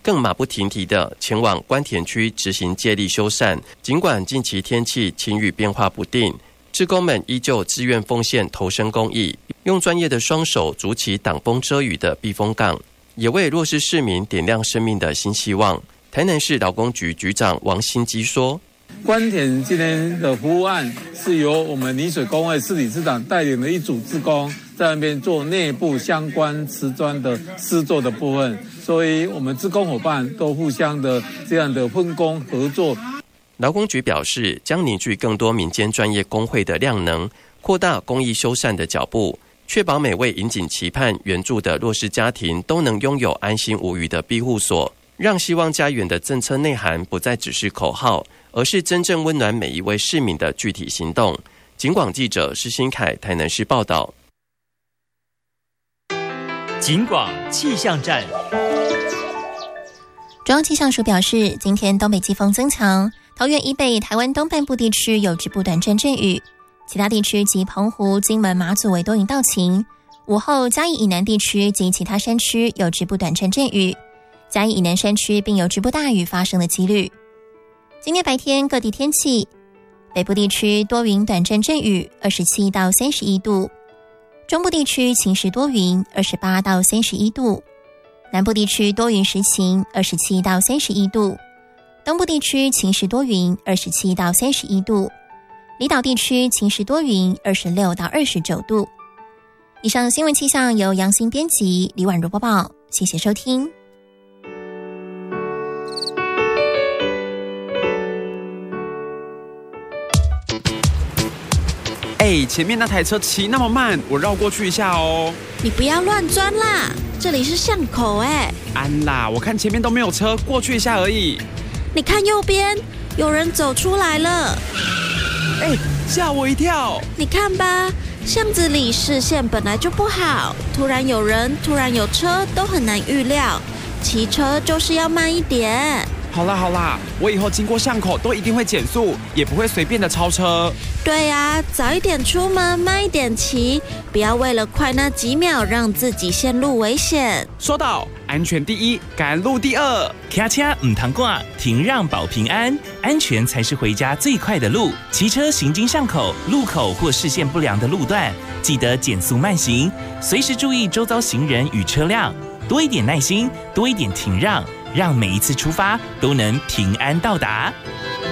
更马不停蹄地前往关田区执行接力修缮。尽管近期天气晴雨变化不定，志工们依旧自愿奉献投身公益，用专业的双手筑起挡风遮雨的避风港，也为弱势市民点亮生命的新希望。台南市劳工局局长王新基说， 关田今天的服务案是由我们泥水工会市理事长带领的一组志工在那边做内部相关瓷砖的施作的部分，所以我们志工伙伴都互相的这样的分工合作。 劳工局表示，将凝聚更多民间专业工会的量能，扩大公益修缮的脚步，确保每位引颈期盼援助的弱势家庭都能拥有安心无虞的庇护所，让希望家园的政策内涵不再只是口号，而是真正温暖每一位市民的具体行动。警广记者施新凯台南市报道。 警广气象站。 中央气象署表示，今天东北季风增强，桃园以北、台湾东半部地区有局部短阵阵雨，其他地区及澎湖、金门、马祖为多云到晴。午后，嘉义以南地区及其他山区有局部短阵阵雨，嘉义以南山区并有局部大雨发生的几率。今天白天各地天气，北部地区多云短阵阵雨，27到31度；中部地区晴时多云，28到31度；南部地区多云时晴，27到31度；东部地区晴时多云，27到31度；离岛地区晴时多云，26到29度。以上新闻气象由杨欣编辑，李婉如播报，谢谢收听。 前面那台车骑那么慢，我绕过去一下哦。 你不要乱钻啦，这里是巷口安啦，我看前面都没有车，过去一下而已。 你看右边，有人走出来了。 吓我一跳。 你看吧，巷子里视线本来就不好，突然有人，突然有车，都很难预料。骑车就是要慢一点。 好啦，我以后经过巷口都一定会减速，也不会随便的超车。 对啊，早一点出门，慢一点骑，不要为了快那几秒让自己陷入危险。 说到安全第一，赶路第二。 骑车唔通挂，停让保平安，安全才是回家最快的路。骑车行经巷口、路口或视线不良的路段，记得减速慢行，随时注意周遭行人与车辆，多一点耐心，多一点停让，让每一次出发都能平安到达。